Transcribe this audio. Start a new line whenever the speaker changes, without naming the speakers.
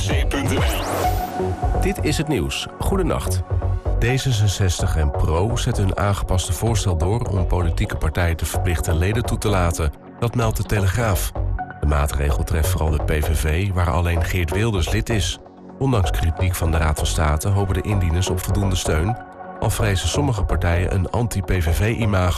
Dit is het nieuws. Goedenacht. D66 en PRO zetten hun aangepaste voorstel door om politieke partijen te verplichten leden toe te laten. Dat meldt de Telegraaf. De maatregel treft vooral de PVV, waar alleen Geert Wilders lid is. Ondanks kritiek van de Raad van State hopen de indieners op voldoende steun, al vrezen sommige partijen een anti-PVV-imago.